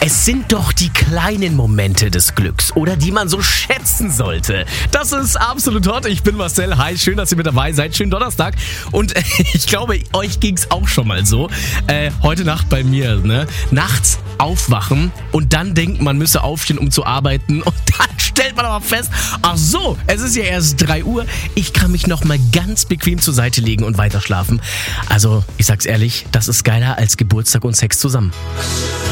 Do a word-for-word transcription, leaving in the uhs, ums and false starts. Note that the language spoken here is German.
Es sind doch die kleinen Momente des Glücks, oder die man so schätzen sollte. Das ist absolut hot. Ich bin Marcel. Hi, schön, dass ihr mit dabei seid. Schönen Donnerstag. Und äh, ich glaube, euch ging's auch schon mal so. Äh, heute Nacht bei mir, ne? Nachts aufwachen und dann denkt, man müsse aufstehen, um zu arbeiten. Und dann stellt man aber fest, ach so, es ist ja erst drei Uhr. Ich kann mich noch mal ganz bequem zur Seite legen und weiter schlafen. Also, ich sag's ehrlich, das ist geiler als Geburtstag und Sex zusammen.